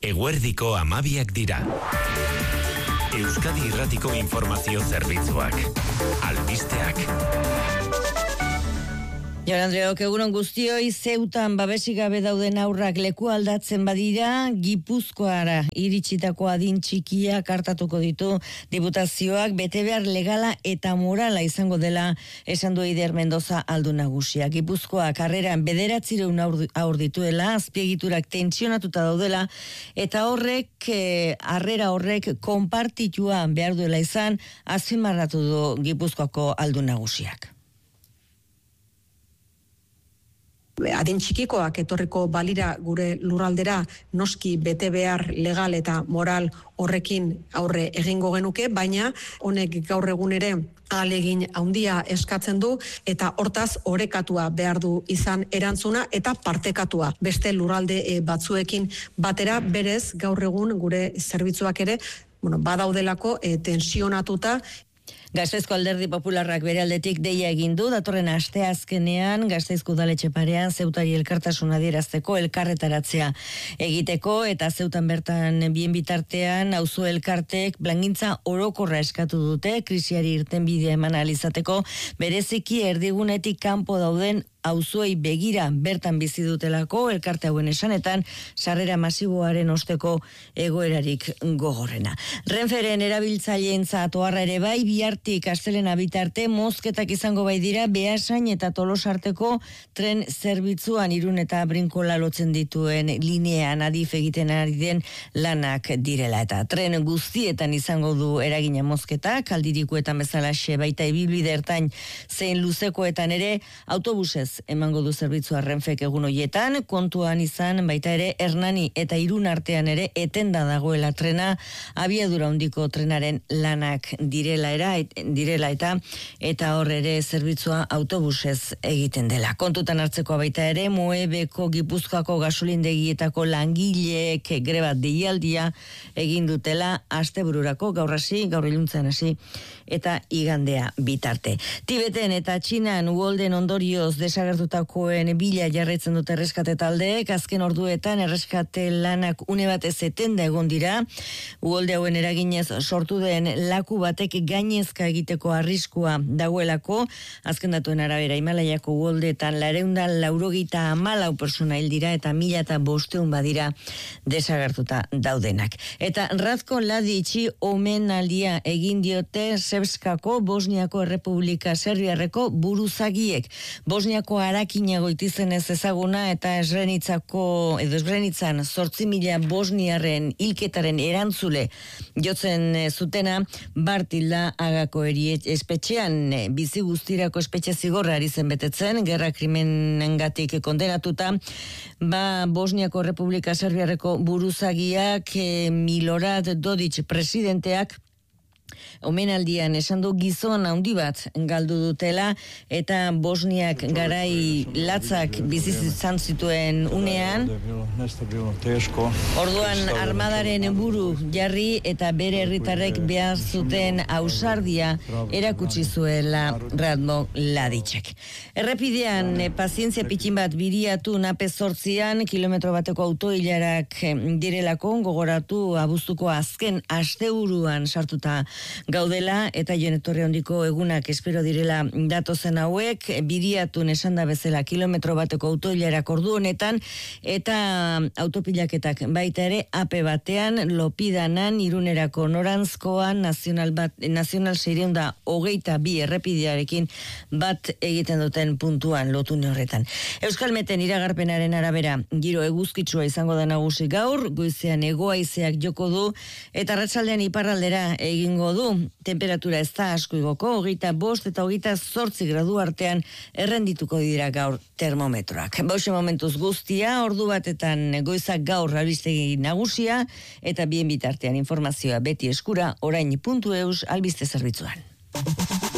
Eguerdiko 12 dira. Euskadi Irratiko Informazio Zerbitzuak. Albisteak. Jon Andreok, egunon guztioi, Zeutan babesik gabe dauden aurrak leku aldatzen badira, Gipuzkoara iritsitako adin txikia kartatuko ditu diputazioak, bete behar legala eta morala izango dela esan du Eider Mendoza aldun nagusia. Gipuzkoa karreran 900 haur dituela, azpiegiturak tentsionatuta daudela, eta harrera horrek konpartitua behar duela izan, azpimarratu du Gipuzkoako aldun nagusiak. Adin txikikoak etorriko balira gure lurraldera noski bete behar legal eta moral horrekin aurre egingo genuke, baina honek gaur egun ere ahalegin handia eskatzen du eta hortaz orekatua behar du izan erantzuna eta partekatua beste lurralde batzuekin batera. Berez gaur egun gure zerbitzuak ere badaudelako tensionatuta. Gasteizko Alderdi Popularrak bere aldetik deia egin du, datorren asteazkenean Gasteizko udaletxe parean Zeutari elkartasuna adierazteko elkarretaratzea egiteko, eta Zeutan bertan bien bitartean auzo elkartek plangintza orokorra eskatu dute krisiari irtenbidea eman ahal izateko, bereziki erdigunetik kanpo dauden auzoei begira bertan bizi dutelako elkarte hauen esanetan sarrera masiboaren osteko egoerarik gogorrena. Renferen erabiltzaileentzat oharra ere bai, bihartik astelena bitarte mozketak izango bai dira Beasain eta Tolosa arteko tren zerbitzuan. Irun eta Brinkola lotzen dituen linean Adif egiten ari den lanak direla, eta tren guztietan izango du eragina mozketak, aldirikoetan bezalaxe baita ibilbide ertain zein luzekoetan ere autobusez emango du zerbitzua Renfek egun hoietan, kontuan izan baita ere Hernani eta Irun artean ere etenda dagoela trena, abiadura handiko trenaren lanak direla eta hor ere zerbitzua autobusez egiten dela. Kontutan hartzeko baita ere Moebeko Gipuzkoako gasolindegietako langileek greba deialdia egin dutela astebururako, gaur iluntzan hasi eta igandea bitarte. Tibeten eta Txinan uholden ondorioz desagertutakoen bila jarraitzen dute erreskate taldeek, azken orduetan erreskate lanak une batez etenda egon dira. Uholde hauen eraginez sortu den laku batek gainezka egiteko arriskua dagoelako, azken datuen arabera Himalaiako uholdeetan 494 pertsona hil dira eta 1500 badira desagertuta daudenak. Eta Ratko Mladici omenaldia egin diote Srpskako Bosniako Errepublika Serbiarreko buruzagiek. Bosniako Arakina goitizenez ezaguna eta Srebrenitzan 8.000 bosniarren hilketaren erantzule jotzen zutena Bartilda Agako espetxean bizi guztirako espetxe zigorra ari zen betetzen, gerra krimenengatik kondenatuta. Bosniako Errepublika Serbiarreko buruzagiak Milorad Dodic presidenteak omenaldian esan du gizon handi bat galdu dutela, eta Bosniak garai latzak bizi izan zituen unean. Orduan armadaren buru jarri eta bere herritarrek behar zuten ausardia erakutsi zuela Ratko Mladicek. Errepidean pazientzia pitin bat biriatu Nape 8 kilometro bateko autoilarak direlako, gogoratu abuztuko azken asteburuan sartuta gaudela, eta Jonetorri handiko egunak espero direla datozen hauek, biriatun esan da bezala kilometro bateko autoilarak ordu honetan, eta autopilaketak baita ere AP batean, Lopidanan, Irunerako norantzkoan, Nazional 622 errepidearekin bat egiten duten puntuan lotune horretan. Euskalmeten iragarpenaren arabera giro eguzkitsua izango da nagusi gaur, goizean hego-haizeak joko du, eta arratsaldean iparraldera egingo du. Temperatura ez da asko igoko, 25 eta 28 gradu artean errendituko dira gaur termometroak. Bauxe momentuz guztia, ordu batetan goizak gaur albistegi nagusia, eta bien bitartean informazioa beti eskura orain.eus albiste zerbitzuan.